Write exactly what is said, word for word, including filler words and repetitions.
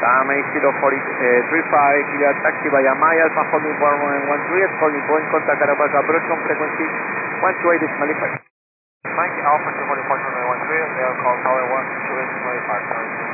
Tama Kilo forty, uh, three five, clear taxi via Maya, Alpha holding point one three, holding point, contact Carapaz approach on frequency one two eight decimal five. Mike Alpha two forty point one three, they are called tower one two eight decimal five.